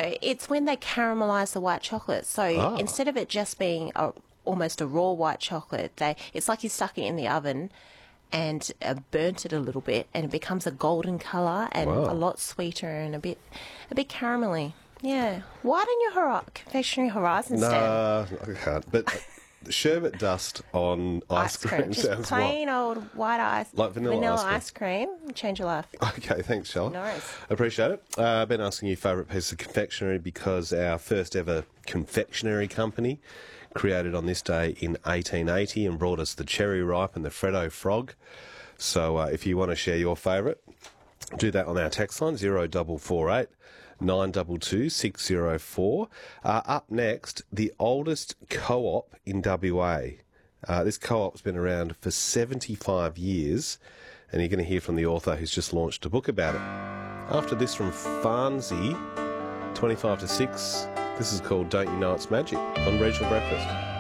it's when they caramelise the white chocolate. So instead of it just being almost a raw white chocolate, it's like you stuck it in the oven and burnt it a little bit, and it becomes a golden colour and a lot sweeter and a bit caramelly. Yeah. Why don't you confectionery horizon stand? No, I can't. But sherbet dust on ice cream Just sounds plain old white ice. Like vanilla ice cream. Change your life. Okay, thanks, Charlotte. No worries. Appreciate it. I've been asking you favourite piece of confectionery because our first ever confectionery company created on this day in 1880 and brought us the Cherry Ripe and the Freddo Frog. So if you want to share your favourite, do that on our text line 0448 922 604. Up next, the oldest co-op in WA. This co-op's been around for 75 years, and you're going to hear from the author who's just launched a book about it. After this from Farnsey, 25 to 6, this is called Don't You Know It's Magic on Regional Breakfast.